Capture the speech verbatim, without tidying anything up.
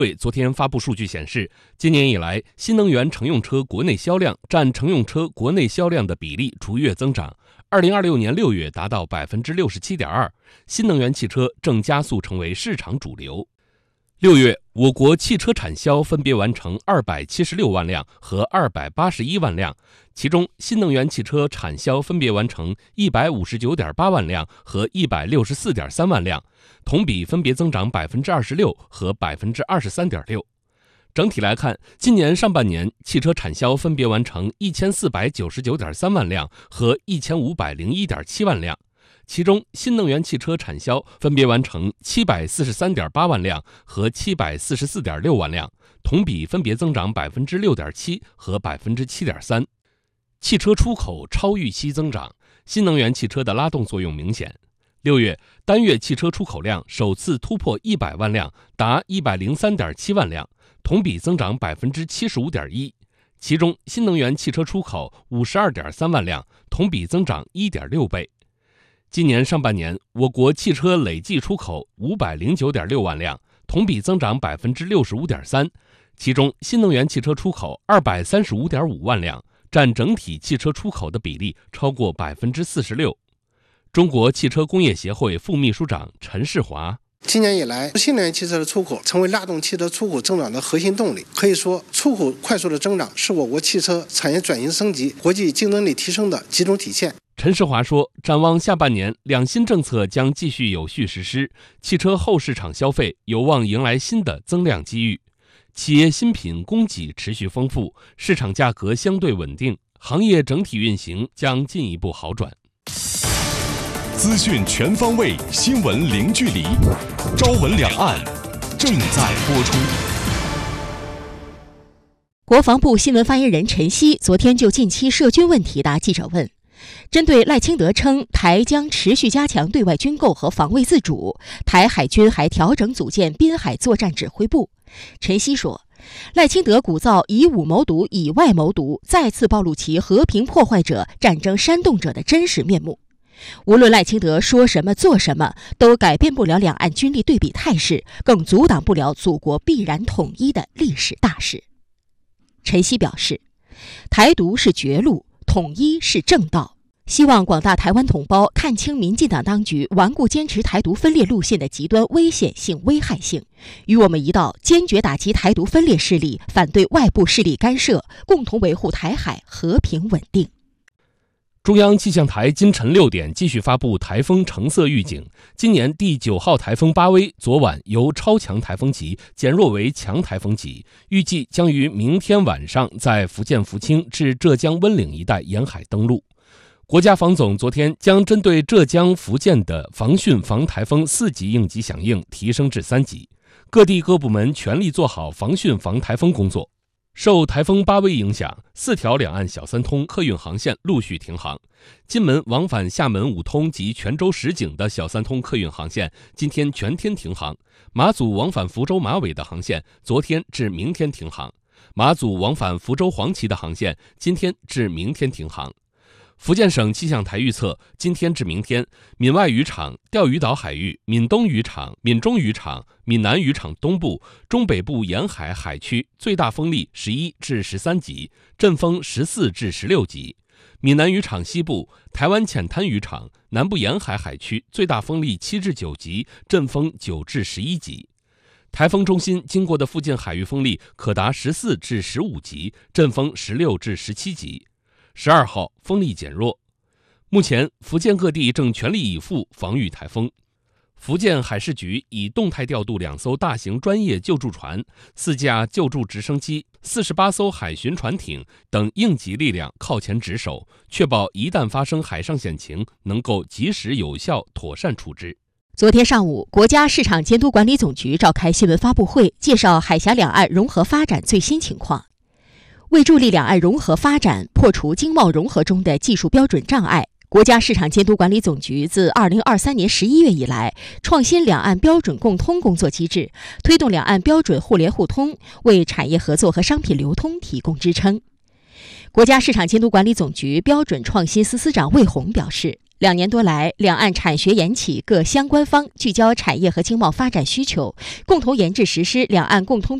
会昨天发布数据显示，今年以来，新能源乘用车国内销量占乘用车国内销量的比例逐月增长。二零二六年六月达到百分之六十七点二，新能源汽车正加速成为市场主流。六月，我国汽车产销分别完成二百七十六万辆和二百八十一万辆，其中新能源汽车产销分别完成一百五十九点八万辆和一百六十四点三万辆，同比分别增长百分之二十六和百分之二十三点六。整体来看，今年上半年汽车产销分别完成一千四百九十九点三万辆和一千五百零一点七万辆。其中，新能源汽车产销分别完成七百四十三点八万辆和七百四十四点六万辆，同比分别增长百分之六点七和百分之七点三。汽车出口超预期增长，新能源汽车的拉动作用明显。六月单月汽车出口量首次突破一百万辆，达一百零三点七万辆，同比增长百分之七十五点一。其中，新能源汽车出口五十二点三万辆，同比增长一点六倍。今年上半年，我国汽车累计出口五百零九点六万辆，同比增长百分之六十五点三。其中，新能源汽车出口二百三十五点五万辆，占整体汽车出口的比例超过百分之四十六。中国汽车工业协会副秘书长陈世华。 今年以来，新能源汽车的出口成为拉动汽车出口增长的核心动力。可以说，出口快速的增长是我国汽车产业转型升级、国际竞争力提升的集中体现。 陈世华说，展望下半年，两新政策将继续有序实施，汽车后市场消费有望迎来新的增量机遇。企业新品供给持续丰富，市场价格相对稳定，行业整体运行将进一步好转。 资讯全方位，新闻零距离。朝闻两岸正在播出。 国防部新闻发言人陈希昨天就近期涉军问题答记者问，针对赖清德称台将持续加强对外军购和防卫自主，台海军还调整组建滨海作战指挥部。陈希说，赖清德鼓噪以武谋独、以外谋独，再次暴露其和平破坏者、战争煽动者的真实面目。无论赖清德说什么做什么，都改变不了两岸军力对比态势，更阻挡不了祖国必然统一的历史大势。陈希表示，台独是绝路，统一是正道，希望广大台湾同胞看清民进党当局顽固坚持台独分裂路线的极端危险性、危害性，与我们一道坚决打击台独分裂势力，反对外部势力干涉，共同维护台海和平稳定。 中央气象台今晨六点继续发布台风橙色预警，今年第九号台风巴威昨晚由超强台风级减弱为强台风级，预计将于明天晚上在福建福清至浙江温岭一带沿海登陆。国家防总昨天将针对浙江、福建的防汛防台风四级应急响应提升至三级，各地各部门全力做好防汛防台风工作。受台风巴威影响，四条两岸小三通客运航线陆续停航。金门往返厦门五通及泉州石井的小三通客运航线今天全天停航。马祖往返福州马尾的航线昨天至明天停航。马祖往返福州黄岐的航线今天至明天停航。福建省气象台预测，今天至明天，闽外渔场、钓鱼岛海域、闽东渔场、闽中渔场、闽南渔场东部、中北部沿海海区最大风力十一至十三级，阵风十四至十六级；闽南渔场西部、台湾浅滩渔场、南部沿海海区最大风力七至九级，阵风九至十一级。台风中心经过的附近海域风力可达十四至十五级，阵风十六至十七级。十二号风力减弱，目前福建各地正全力以赴防御台风。福建海事局已动态调度两艘大型专业救助船、四架救助直升机、四十八艘海巡船艇等应急力量靠前值守，确保一旦发生海上险情，能够及时有效妥善处置。 昨天上午，国家市场监督管理总局召开新闻发布会，介绍海峡两岸融合发展最新情况。为助力两岸融合发展，破除经贸融合中的技术标准障碍，国家市场监督管理总局自二零二三年十一月以来，创新两岸标准共通工作机制，推动两岸标准互联互通，为产业合作和商品流通提供支撑。国家市场监督管理总局标准创新司司长魏红表示， 两年多来，两岸产学研企各相关方聚焦产业和经贸发展需求，共同研制实施两岸共通